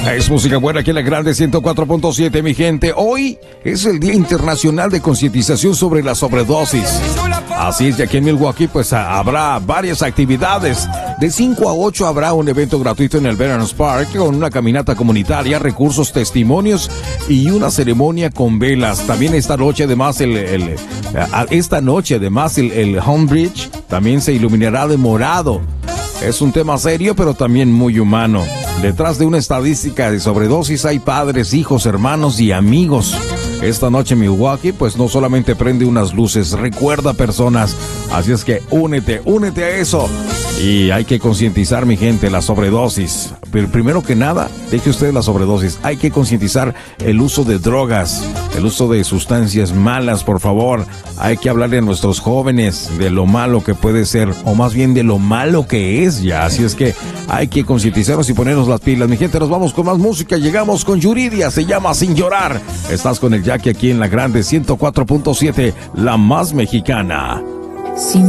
Es música buena aquí en la Grande 104.7, mi gente. Hoy es el Día Internacional de Concientización sobre la Sobredosis. Así es, y aquí en Milwaukee pues habrá varias actividades. De 5 a 8 habrá un evento gratuito en el Veterans Park con una caminata comunitaria, recursos, testimonios y una ceremonia con velas. También esta noche además el Home Bridge también se iluminará de morado. Es un tema serio, pero también muy humano. Detrás de una estadística de sobredosis hay padres, hijos, hermanos y amigos. Esta noche en Milwaukee, pues no solamente prende unas luces, recuerda personas. Así es que únete a eso. Y hay que concientizar, mi gente, la sobredosis. Pero primero que nada, deje usted la sobredosis. Hay que concientizar el uso de drogas, el uso de sustancias malas, por favor. Hay que hablarle a nuestros jóvenes de lo malo que puede ser, o más bien de lo malo que es ya. Así es que hay que concientizarnos y ponernos las pilas. Mi gente, nos vamos con más música. Llegamos con Yuridia, se llama Sin Llorar. Estás con el Jackie aquí en la Grande 104.7, la más mexicana. Sin